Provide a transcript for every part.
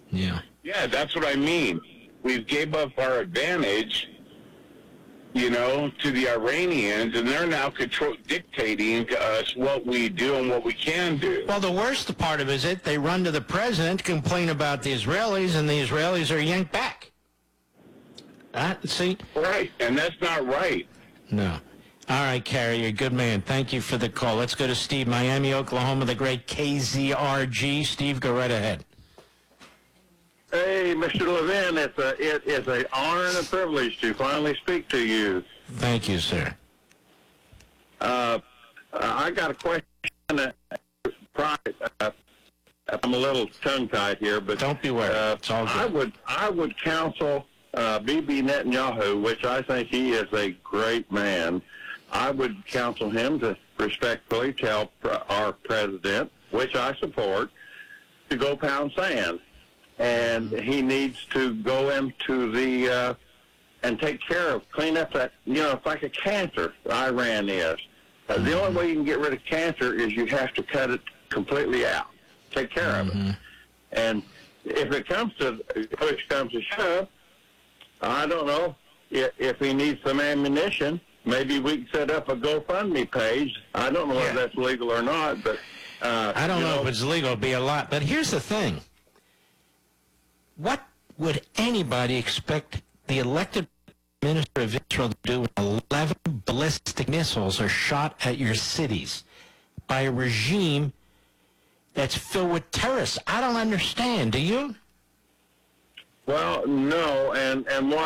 Yeah. Yeah, that's what I mean. We've gave up our advantage, to the Iranians, and they're now dictating to us what we do and what we can do. Well, the worst part of it is they run to the president, complain about the Israelis, and the Israelis are yanked back. See? Right, and that's not right. No. All right, Kerry, you're a good man. Thank you for the call. Let's go to Steve, Miami, Oklahoma, the great KZRG. Steve, go right ahead. Hey, Mr. Levin, it is an honor and a privilege to finally speak to you. Thank you, sir. I got a question. I'm a little tongue-tied here, but don't be worried. It's all good. I would counsel Bibi Netanyahu, which I think he is a great man. I would counsel him to respectfully tell our president, which I support, to go pound sand. And he needs to go into the and take care of, clean up that, it's like a cancer, Iran is. The only way you can get rid of cancer is you have to cut it completely out. Take care of it. And if it comes to push comes to shove, I don't know if he needs some ammunition. Maybe we can set up a GoFundMe page. I don't know if that's legal or not, but I don't know if it's legal. It'd be a lot. But here's the thing. What would anybody expect the elected minister of Israel to do when 11 ballistic missiles are shot at your cities by a regime that's filled with terrorists? I don't understand. Do you? Well, no, and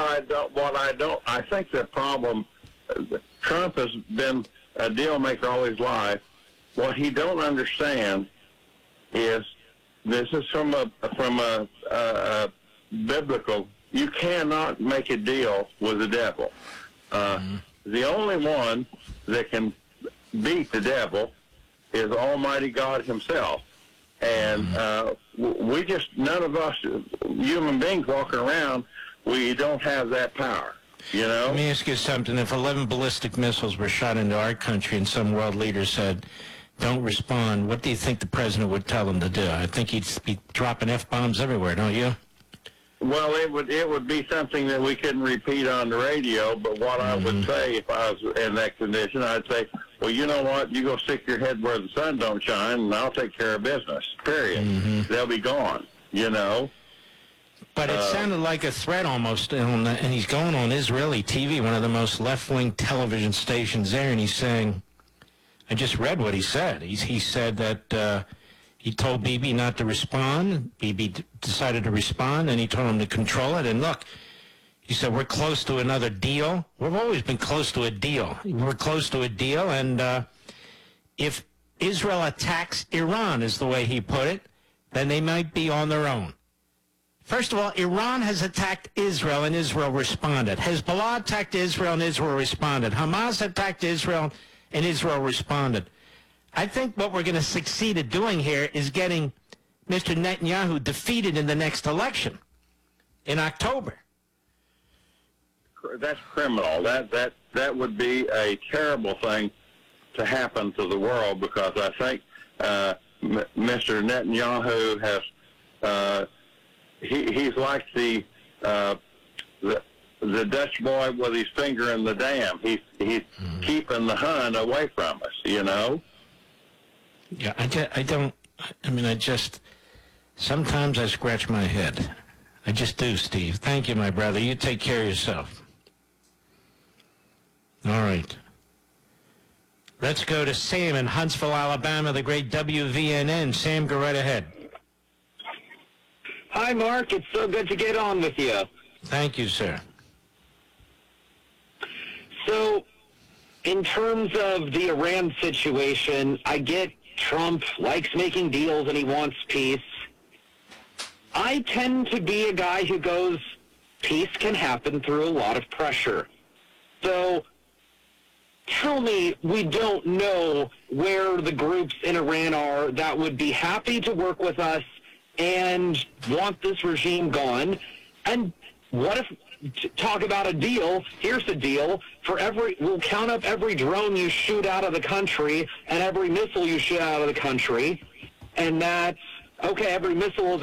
I think the problem, Trump has been a deal maker all his life. What he don't understand is this is from a biblical. You cannot make a deal with the devil. The only one that can beat the devil is Almighty God himself. And we just, none of us human beings walking around, we don't have that power, Let me ask you something. If 11 ballistic missiles were shot into our country and some world leader said, don't respond, what do you think the president would tell them to do? I think he'd be dropping F-bombs everywhere, don't you? Well, it would be something that we couldn't repeat on the radio, but what I would say if I was in that condition, I'd say, well, you know what, you go stick your head where the sun don't shine, and I'll take care of business, period. They'll be gone, But it sounded like a threat almost, and he's going on Israeli TV, one of the most left-wing television stations there, and he's saying, I just read what he said. He said that he told Bibi not to respond. Bibi decided to respond, and he told him to control it. And look, he said, we're close to another deal. We've always been close to a deal. We're close to a deal, and if Israel attacks Iran, is the way he put it, then they might be on their own. First of all, Iran has attacked Israel, and Israel responded. Hezbollah attacked Israel, and Israel responded. Hamas attacked Israel, and Israel responded. I think what we're going to succeed at doing here is getting Mr. Netanyahu defeated in the next election in October. That's criminal. That would be a terrible thing to happen to the world, because I think Mr. Netanyahu has he's like the Dutch boy with his finger in the dam. He's keeping the Hun away from us, Yeah, I just, sometimes I scratch my head. I just do, Steve. Thank you, my brother. You take care of yourself. All right. Let's go to Sam in Huntsville, Alabama, the great WVNN. Sam, go right ahead. Hi, Mark. It's so good to get on with you. Thank you, sir. So, in terms of the Iran situation, I get Trump likes making deals and he wants peace. I tend to be a guy who goes, peace can happen through a lot of pressure. So, tell me, we don't know where the groups in Iran are that would be happy to work with us and want this regime gone. And what if, talk about a deal, here's the deal, we'll count up every drone you shoot out of the country and every missile you shoot out of the country, and that's, okay, every missile is